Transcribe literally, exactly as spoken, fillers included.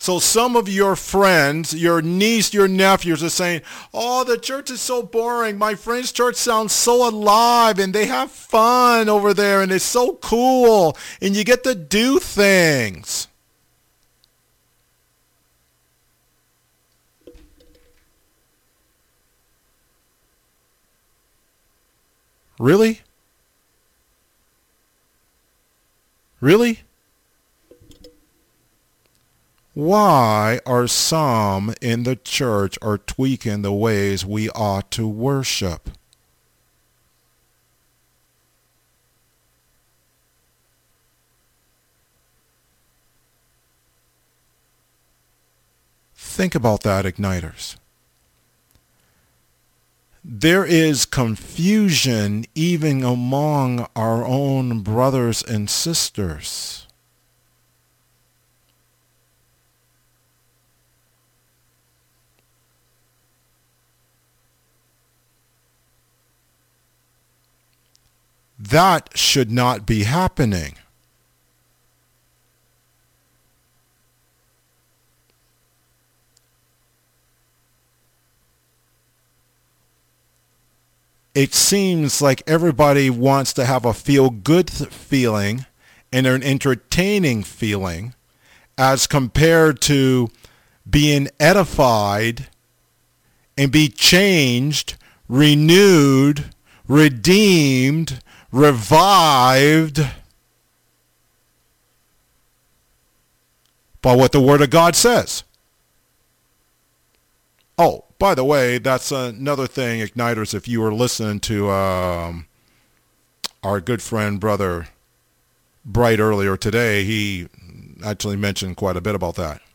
So some of your friends, your niece, your nephews are saying, oh, the church is so boring. My friend's church sounds so alive and they have fun over there and it's so cool and you get to do things. Really? Really? Why are some in the church are tweaking the ways we ought to worship? Think about that, Igniters. There is confusion even among our own brothers and sisters. That should not be happening. It seems like everybody wants to have a feel-good feeling and an entertaining feeling as compared to being edified and be changed, renewed, redeemed, revived by what the Word of God says. Oh, by the way, that's another thing, Igniters, if you were listening to um, our good friend, Brother Bright, earlier today, he actually mentioned quite a bit about that.